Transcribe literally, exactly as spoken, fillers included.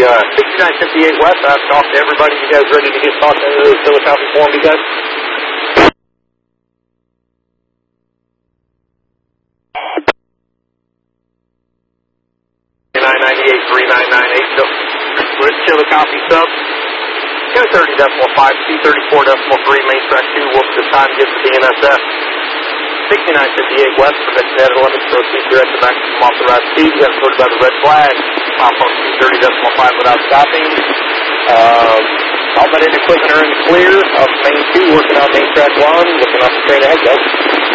uh, sixty-nine fifty-eight West. I've talked to everybody. You guys ready to get talked into the Philadelphia Forum, you guys? nine ninety-eight three nine nine eight. So, let's show the copy sub. two thirty decimal five, two thirty-four decimal three, main track two, Wilson time, gives the D N S F. sixty-nine fifty-eight West, prevention edit limits, proceed direct to maximum authorized speed. You got sorted by the red flag. Off on two thirty decimal five without stopping. Uh, all but in equipment are in the clear. Up main two, working on main track one, looking off the train ahead, guys.